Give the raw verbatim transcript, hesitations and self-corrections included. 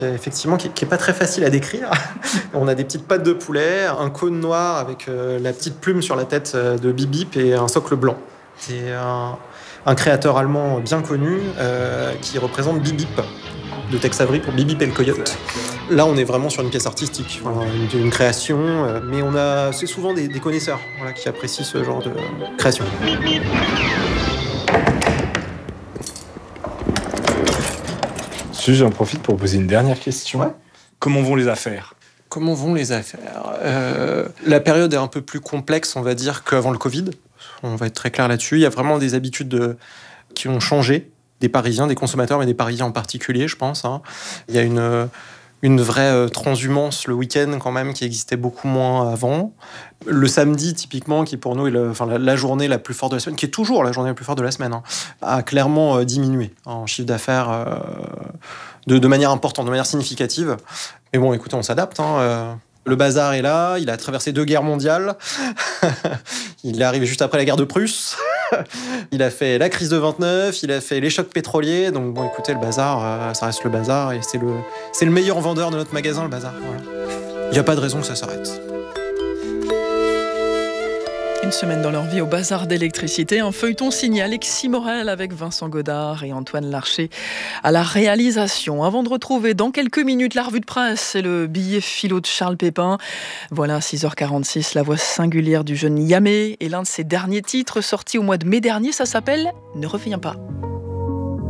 Effectivement, qui n'est pas très facile à décrire. On a des petites pattes de poulet, un cône noir avec euh, la petite plume sur la tête de Bip Bip et un socle blanc. C'est un, un créateur allemand bien connu euh, qui représente Bip Bip, de Tex Avery pour Bip Bip et le Coyote. Là, on est vraiment sur une pièce artistique, voilà, une, une création, euh, mais on a, c'est souvent des, des connaisseurs voilà, qui apprécient ce genre de création. J'en profite pour poser une dernière question. Ouais. Comment vont les affaires ? Comment vont les affaires ? euh, La période est un peu plus complexe, on va dire, qu'avant le Covid. On va être très clair là-dessus. Il y a vraiment des habitudes de... qui ont changé, des Parisiens, des consommateurs, mais des Parisiens en particulier, je pense. Hein. Il y a une, une vraie transhumance le week-end, quand même, qui existait beaucoup moins avant. Le samedi, typiquement, qui pour nous est le, enfin, la, la journée la plus forte de la semaine, qui est toujours la journée la plus forte de la semaine, hein, a clairement euh, diminué en chiffre d'affaires euh, de, de manière importante, de manière significative. Mais bon, écoutez, on s'adapte. Hein, euh, le bazar est là, il a traversé deux guerres mondiales. Il est arrivé juste après la guerre de Prusse. Il a fait la crise de vingt-neuf, il a fait les chocs pétroliers. Donc bon, écoutez, le bazar, euh, ça reste le bazar. Et c'est le, c'est le meilleur vendeur de notre magasin, le bazar. Voilà. Il n'y a pas de raison que ça s'arrête. Une semaine dans leur vie au bazar d'électricité, un feuilleton signé Alexis Morel avec Vincent Godard et Antoine Larcher à la réalisation. Avant de retrouver dans quelques minutes la revue de presse et le billet philo de Charles Pépin. Voilà, à six heures quarante-six, la voix singulière du jeune Yamé et l'un de ses derniers titres sortis au mois de mai dernier, ça s'appelle « Ne reviens pas ».